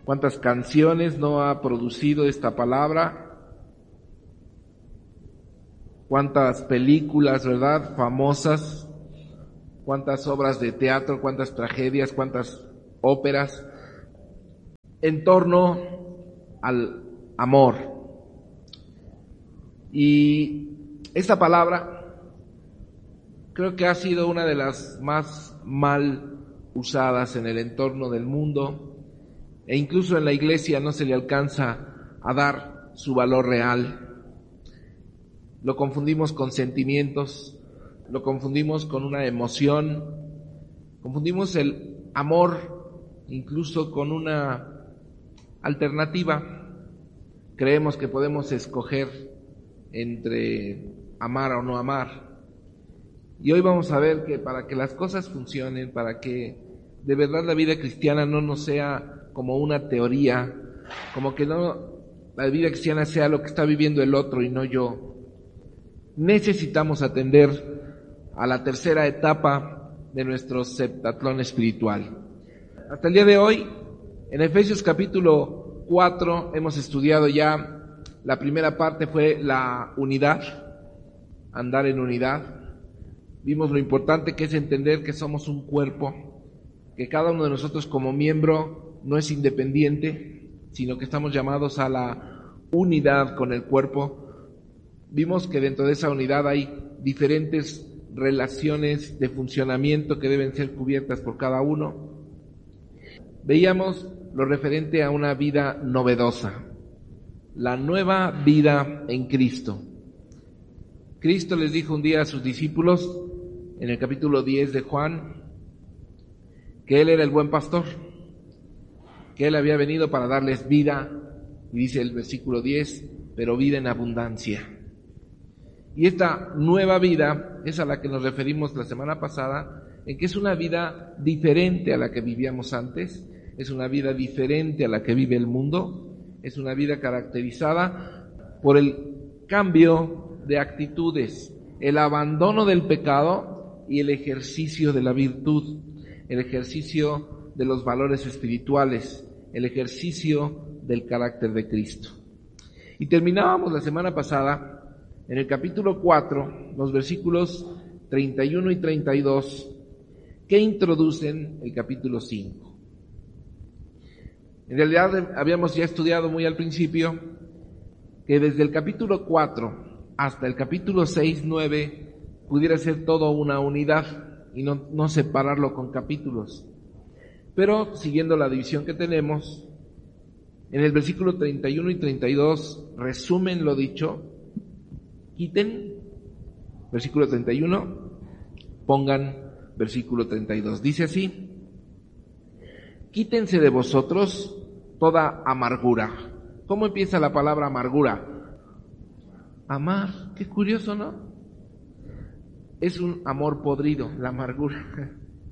¿Cuántas canciones no ha producido esta palabra? ¿Cuántas películas, verdad, famosas? ¿Cuántas obras de teatro? ¿Cuántas tragedias? ¿Cuántas óperas? En torno al amor. Y esta palabra creo que ha sido una de las más mal usadas en el entorno del mundo, e incluso en la iglesia no se le alcanza a dar su valor real. Lo confundimos con sentimientos, lo confundimos con una emoción, confundimos el amor incluso con una alternativa. Creemos que podemos escoger entre amar o no amar. Y hoy vamos a ver que para que las cosas funcionen, para que de verdad la vida cristiana no nos sea como una teoría, como que no la vida cristiana sea lo que está viviendo el otro y no yo, necesitamos atender a la tercera etapa de nuestro septatlón espiritual. Hasta el día de hoy, en Efesios capítulo 4, hemos estudiado ya, la primera parte fue la unidad, andar en unidad. Vimos lo importante que es entender que somos un cuerpo, que cada uno de nosotros como miembro no es independiente, sino que estamos llamados a la unidad con el cuerpo. Vimos que dentro de esa unidad hay diferentes relaciones de funcionamiento que deben ser cubiertas por cada uno. Veíamos lo referente a una vida novedosa, la nueva vida en Cristo. Cristo les dijo un día a sus discípulos, en el capítulo 10 de Juan, que Él era el buen pastor, que Él había venido para darles vida, y dice el versículo 10, pero vida en abundancia. Y esta nueva vida es a la que nos referimos la semana pasada, en que es una vida diferente a la que vivíamos antes, es una vida diferente a la que vive el mundo, es una vida caracterizada por el cambio de actitudes, el abandono del pecado y el ejercicio de la virtud, el ejercicio de los valores espirituales, el ejercicio del carácter de Cristo. Y terminábamos la semana pasada en el capítulo 4, los versículos 31 y 32, que introducen el capítulo 5. En realidad habíamos ya estudiado muy al principio que desde el capítulo 4 hasta el capítulo 6, 9, pudiera ser todo una unidad y no separarlo con capítulos. Pero siguiendo la división que tenemos, en el versículo 31 y 32 resumen lo dicho, quiten versículo 31, pongan versículo 32. Dice así: quítense de vosotros toda amargura. ¿Cómo empieza la palabra amargura? Amar, qué curioso, ¿no? Es un amor podrido, la amargura.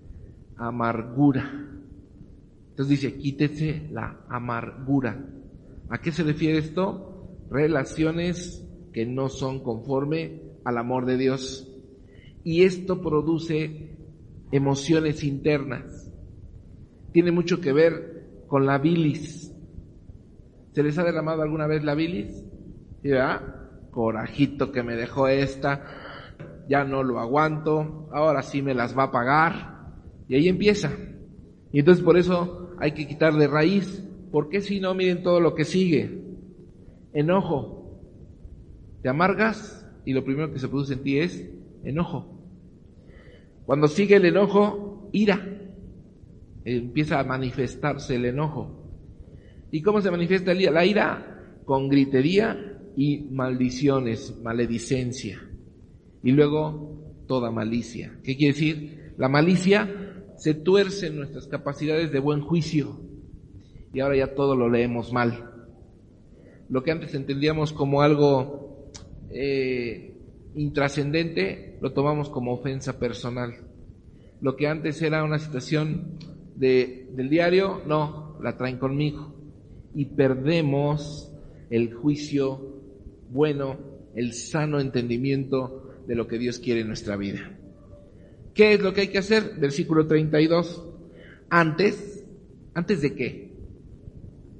Amargura. Entonces dice, quítese la amargura. ¿A qué se refiere esto? Relaciones que no son conforme al amor de Dios. Y esto produce emociones internas. Tiene mucho que ver con la bilis. ¿Se les ha derramado alguna vez la bilis? ¿Sí, verdad? Corajito que me dejó esta, ya no lo aguanto, ahora sí me las va a pagar. Y ahí empieza. Y entonces por eso hay que quitar de raíz. Porque si no, miren todo lo que sigue. Enojo. Te amargas y lo primero que se produce en ti es enojo. Cuando sigue el enojo, ira. Empieza a manifestarse el enojo. ¿Y cómo se manifiesta la ira? Con gritería y maldiciones, maledicencia. Y luego toda malicia. ¿Qué quiere decir? La malicia se tuerce en nuestras capacidades de buen juicio. Y ahora ya todo lo leemos mal. Lo que antes entendíamos como algo intrascendente, lo tomamos como ofensa personal. Lo que antes era una situación del diario, no, la traen conmigo. Y perdemos el juicio bueno, el sano entendimiento de lo que Dios quiere en nuestra vida. ¿Qué es lo que hay que hacer? Versículo 32. ¿Antes de qué?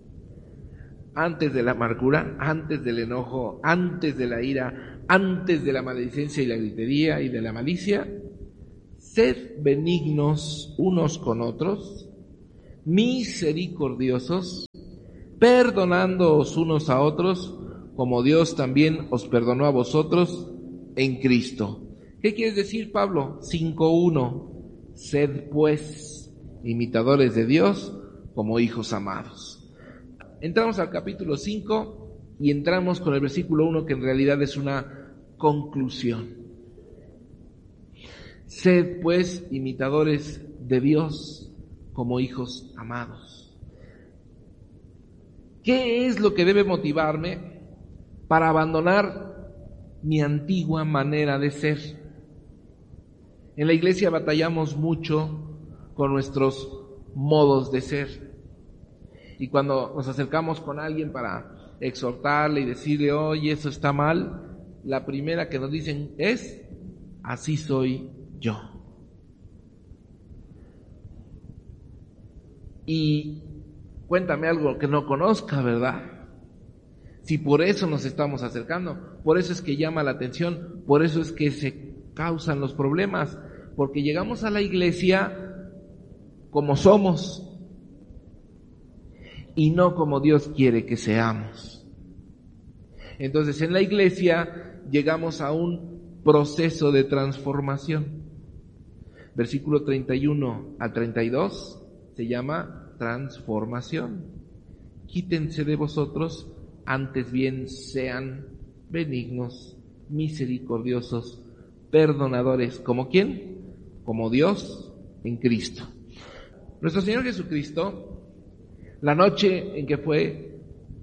antes de la amargura, antes del enojo, antes de la ira, antes de la maledicencia y la gritería y de la malicia, sed benignos unos con otros, misericordiosos, perdonándoos unos a otros, como Dios también os perdonó a vosotros en Cristo. ¿Qué quiere decir Pablo? 5:1. Sed pues imitadores de Dios como hijos amados. Entramos al capítulo 5 y entramos con el versículo 1, que en realidad es una conclusión. Sed pues imitadores de Dios como hijos amados. ¿Qué es lo que debe motivarme para abandonar mi antigua manera de ser? En la iglesia batallamos mucho con nuestros modos de ser. Y cuando nos acercamos con alguien para exhortarle y decirle, oye, eso está mal, la primera que nos dicen es, así soy yo. Y cuéntame algo que no conozca, ¿verdad? Si por eso nos estamos acercando, por eso es que llama la atención, por eso es que se causan los problemas, porque llegamos a la iglesia como somos y no como Dios quiere que seamos. Entonces en la iglesia llegamos a un proceso de transformación. Versículo 31 al 32 se llama transformación. Quítense de vosotros, antes bien sean benignos, misericordiosos, perdonadores. ¿Como quién? Como Dios en Cristo. Nuestro Señor Jesucristo, la noche en que fue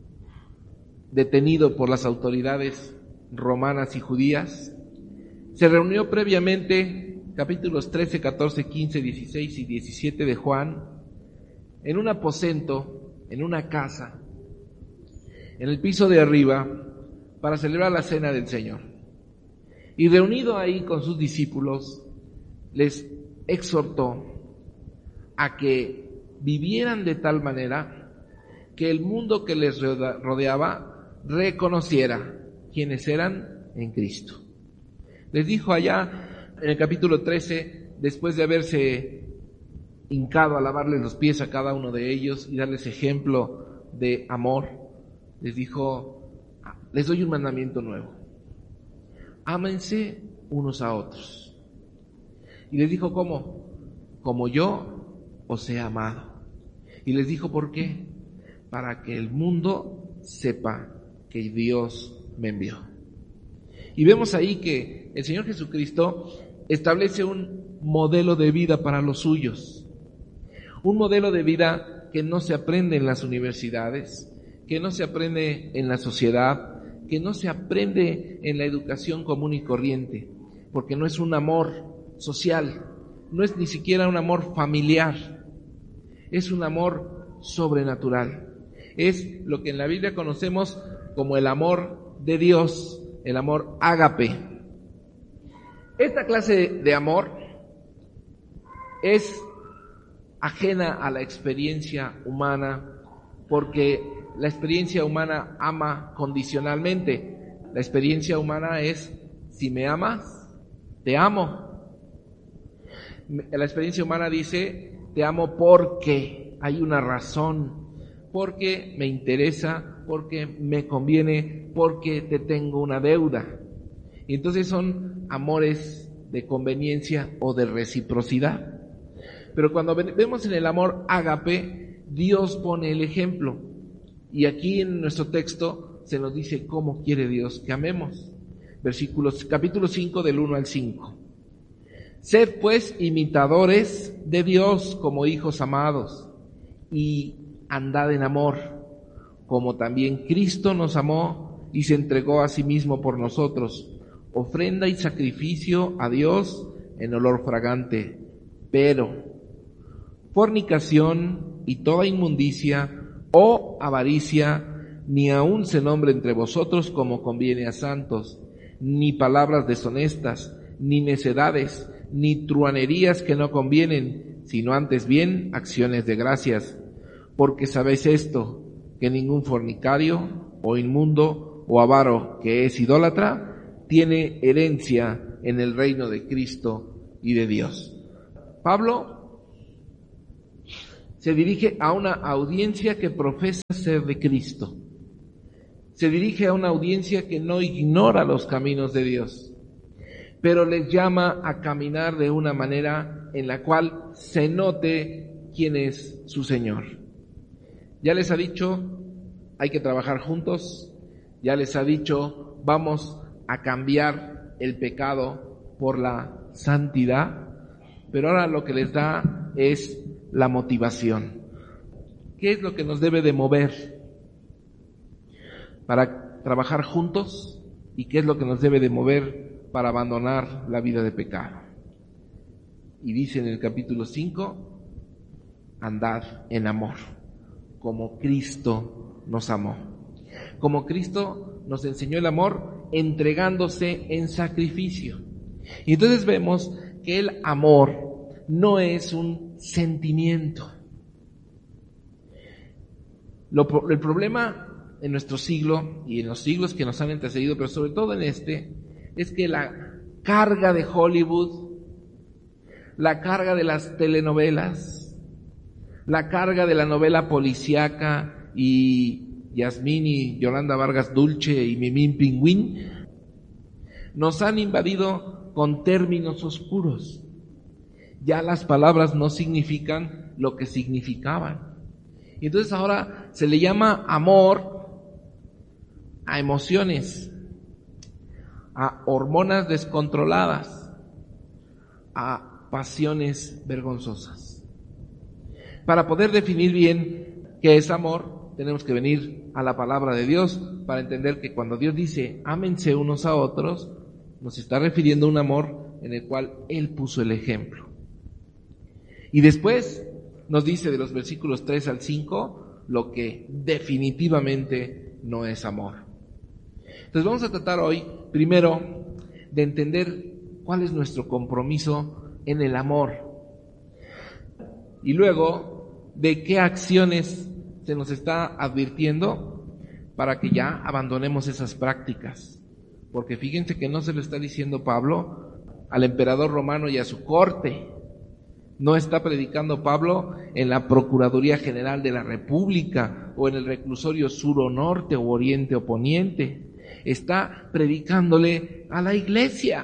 detenido por las autoridades romanas y judías, se reunió previamente, capítulos 13, 14, 15, 16 y 17 de Juan, en un aposento, en una casa, en el piso de arriba, para celebrar la cena del Señor. Y reunido ahí con sus discípulos, les exhortó a que vivieran de tal manera que el mundo que les rodeaba reconociera quiénes eran en Cristo. Les dijo allá en el capítulo 13, después de haberse hincado a lavarles los pies a cada uno de ellos y darles ejemplo de amor, les dijo, les doy un mandamiento nuevo: ámense unos a otros. Y les dijo, ¿cómo? Como yo os he amado. Y les dijo, ¿por qué? Para que el mundo sepa que Dios me envió. Y vemos ahí que el Señor Jesucristo establece un modelo de vida para los suyos. Un modelo de vida que no se aprende en las universidades, que no se aprende en la sociedad, que no se aprende en la educación común y corriente, porque no es un amor social, no es ni siquiera un amor familiar, es un amor sobrenatural. Es lo que en la Biblia conocemos como el amor de Dios, el amor ágape. Esta clase de amor es ajena a la experiencia humana, porque la experiencia humana ama condicionalmente. La experiencia humana es, si me amas, te amo. La experiencia humana dice, te amo porque hay una razón, porque me interesa, porque me conviene, porque te tengo una deuda. Y entonces son amores de conveniencia o de reciprocidad. Pero cuando vemos en el amor ágape, Dios pone el ejemplo. Y aquí en nuestro texto se nos dice cómo quiere Dios que amemos. Capítulo 5 del 1 al 5. Sed pues imitadores de Dios como hijos amados, y andad en amor, como también Cristo nos amó y se entregó a sí mismo por nosotros, ofrenda y sacrificio a Dios en olor fragante. Pero fornicación y toda inmundicia o avaricia ni aun se nombre entre vosotros como conviene a santos, ni palabras deshonestas, ni necedades, ni truanerías que no convienen, sino antes bien acciones de gracias. Porque sabéis esto, que ningún fornicario o inmundo o avaro que es idólatra tiene herencia en el reino de Cristo y de Dios. Pablo se dirige a una audiencia que profesa ser de Cristo. Se dirige a una audiencia que no ignora los caminos de Dios, pero les llama a caminar de una manera en la cual se note quién es su Señor. Ya les ha dicho, hay que trabajar juntos. Ya les ha dicho, vamos a cambiar el pecado por la santidad. Pero ahora lo que les da es la motivación. ¿Qué es lo que nos debe de mover para trabajar juntos? ¿Y qué es lo que nos debe de mover para abandonar la vida de pecado? Y dice en el capítulo 5, andad en amor, como Cristo nos amó. Como Cristo nos enseñó el amor, entregándose en sacrificio. Y entonces vemos que el amor no es un sentimiento. El problema en nuestro siglo y en los siglos que nos han antecedido, pero sobre todo en este, es que la carga de Hollywood, la carga de las telenovelas, la carga de la novela policíaca y Yasmín y Yolanda Vargas Dulce y Mimín Pingüín nos han invadido con términos oscuros. Ya las palabras no significan lo que significaban. Y entonces ahora se le llama amor a emociones, a hormonas descontroladas, a pasiones vergonzosas. Para poder definir bien qué es amor, tenemos que venir a la palabra de Dios para entender que cuando Dios dice ámense unos a otros, nos está refiriendo a un amor en el cual Él puso el ejemplo. Y después nos dice de los versículos 3 al 5 lo que definitivamente no es amor. Entonces vamos a tratar hoy, primero, de entender cuál es nuestro compromiso en el amor. Y luego, de qué acciones se nos está advirtiendo para que ya abandonemos esas prácticas. Porque fíjense que no se lo está diciendo Pablo al emperador romano y a su corte. No está predicando Pablo en la Procuraduría General de la República o en el reclusorio sur o norte o oriente o poniente. Está predicándole a la iglesia.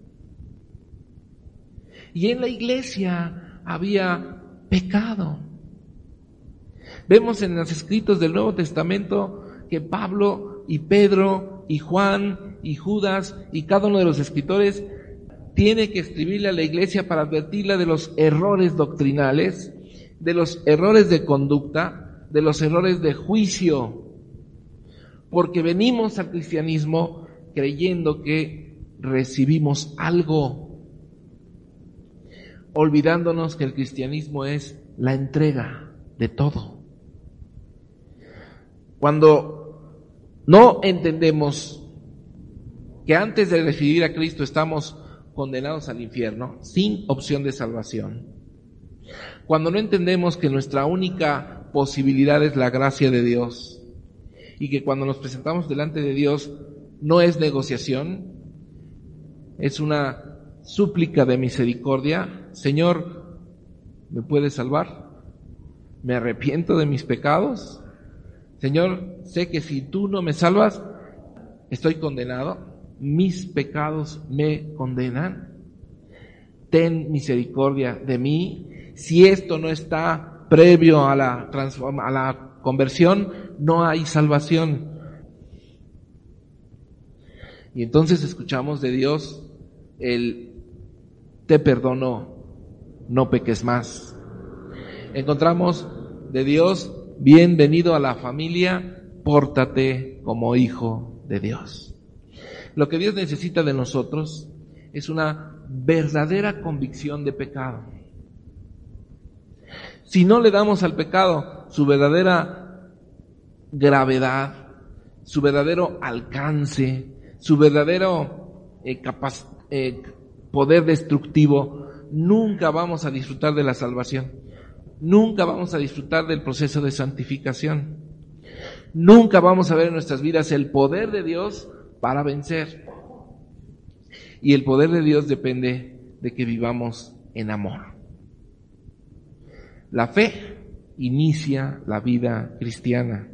Y en la iglesia había pecado. Vemos en los escritos del Nuevo Testamento que Pablo y Pedro y Juan y Judas y cada uno de los escritores tiene que escribirle a la iglesia para advertirla de los errores doctrinales, de los errores de conducta, de los errores de juicio. Porque venimos al cristianismo creyendo que recibimos algo, olvidándonos que el cristianismo es la entrega de todo. Cuando no entendemos que antes de recibir a Cristo estamos condenados al infierno, sin opción de salvación. Cuando no entendemos que nuestra única posibilidad es la gracia de Dios y que cuando nos presentamos delante de Dios no es negociación, es una súplica de misericordia. Señor, ¿me puedes salvar? Me arrepiento de mis pecados. Señor, sé que si tú no me salvas, estoy condenado. Mis pecados me condenan. Ten misericordia de mí. Si esto no está previo a la conversión, no hay salvación. Y entonces escuchamos de Dios te perdono, no peques más. Encontramos de Dios, bienvenido a la familia, pórtate como hijo de Dios. Lo que Dios necesita de nosotros es una verdadera convicción de pecado. Si no le damos al pecado su verdadera gravedad, su verdadero alcance, su verdadero poder destructivo, nunca vamos a disfrutar de la salvación. Nunca vamos a disfrutar del proceso de santificación. Nunca vamos a ver en nuestras vidas el poder de Dios para vencer. Y el poder de Dios depende de que vivamos en amor. La fe inicia la vida cristiana.